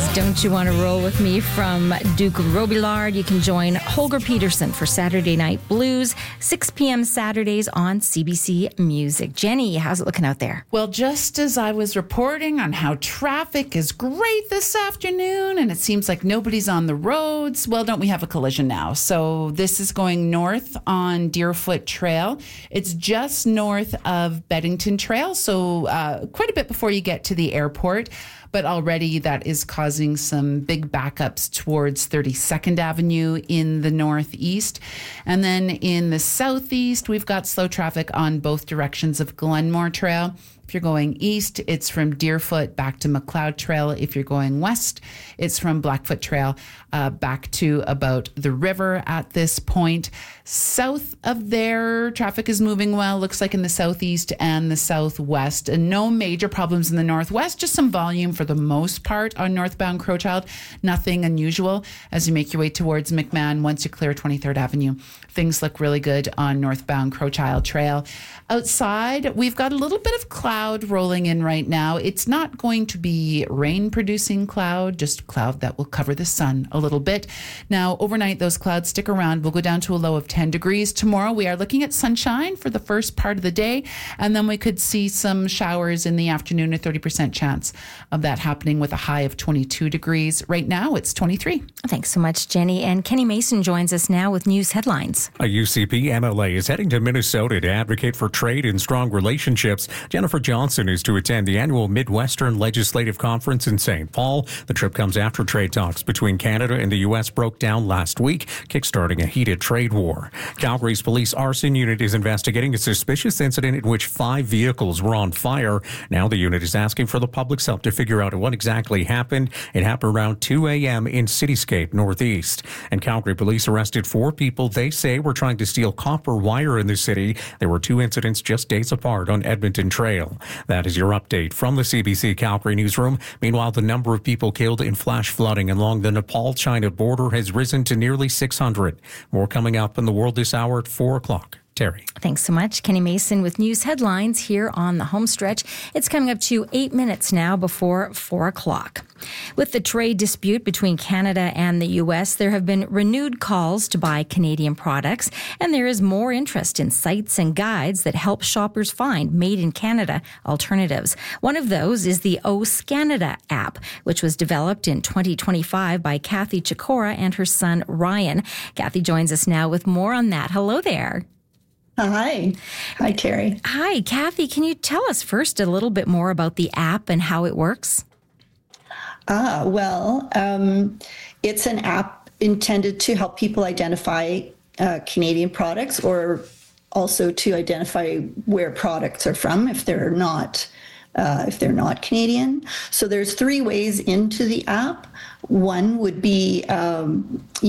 is Don't You Want to Roll With Me from Duke Robillard. You can join Holger Peterson for Saturday Night Blues, 6 p.m. Saturdays on CBC Music. Jenny, how's it looking out there? Well, just as I was reporting on how traffic is great this afternoon and it seems like nobody's on the roads, well, don't we have a collision now? So this is going north on Deerfoot Trail. It's just north of Beddington Trail, so quite a bit before you get to the airport. But already that is causing some big backups towards 32nd Avenue in the northeast. And then in the southeast, we've got slow traffic on both directions of Glenmore Trail. If you're going east, it's from Deerfoot back to McLeod Trail. If you're going west, it's from Blackfoot Trail back to about the river at this point. South of there, traffic is moving well, looks like in the southeast and the southwest. And no major problems in the northwest, just some volume for the most part on northbound Crowchild. Nothing unusual as you make your way towards McMahon once you clear 23rd Avenue. Things look really good on northbound Crowchild Trail. Outside, we've got a little bit of cloud rolling in right now. It's not going to be rain-producing cloud, just cloud that will cover the sun a little bit. Now, overnight, those clouds stick around. We'll go down to a low of 10 degrees. Tomorrow, we are looking at sunshine for the first part of the day, and then we could see some showers in the afternoon, a 30% chance of that happening with a high of 22 degrees. Right now, it's 23. Thanks so much, Jenny. And Kenny Mason joins us now with news headlines. A UCP MLA is heading to Minnesota to advocate for trade and strong relationships. Jennifer Johnson is to attend the annual Midwestern Legislative Conference in St. Paul. The trip comes after trade talks between Canada and the U.S. broke down last week, kickstarting a heated trade war. Calgary's police arson unit is investigating a suspicious incident in which 5 vehicles were on fire. Now the unit is asking for the public's help to figure out what exactly happened. It happened around 2 a.m. in Cityscape Northeast. And Calgary police arrested 4 people they say were trying to steal copper wire in the city. There were 2 incidents just days apart on Edmonton Trail. That is your update from the CBC Calgary newsroom. Meanwhile, the number of people killed in flash flooding along the Nepal-China border has risen to nearly 600. More coming up in the world this hour at 4 o'clock. Terry. Thanks so much. Kenny Mason with news headlines here on the home stretch. It's coming up to 8 minutes now before 4 o'clock. With the trade dispute between Canada and the U.S., there have been renewed calls to buy Canadian products, and there is more interest in sites and guides that help shoppers find made-in-Canada alternatives. One of those is the OSCanada app, which was developed in 2025 by Kathy Chikora and her son Ryan. Kathy joins us now with more on that. Hello there. Hi. Hi, Terry. Hi, Kathy. Can you tell us first a little bit more about the app and how it works? It's an app intended to help people identify Canadian products, or also to identify where products are from if they're not Canadian. So there's 3 ways into the app. One would be